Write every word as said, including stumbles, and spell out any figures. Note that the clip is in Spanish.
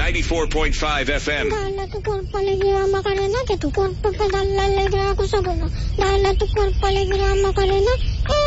ninety-four point five F M. Dale a tu cuerpo alegría, Macarena, que tu cuerpo para darle alegría a cosa buena. Dale a tu cuerpo alegría, Macarena,